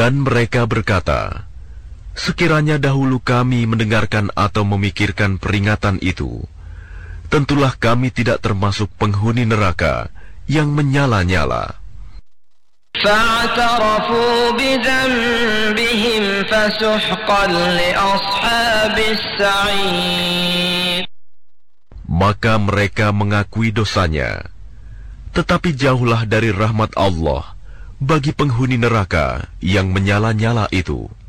Dan mereka berkata, sekiranya dahulu kami mendengarkan atau memikirkan peringatan itu, tentulah kami tidak termasuk penghuni neraka yang menyala-nyala. فاعترفوا بذنبهم فسحقا لأصحاب السعير. Maka mereka mengakui dosanya, tetapi jauhlah dari rahmat Allah bagi penghuni neraka yang menyala-nyala itu.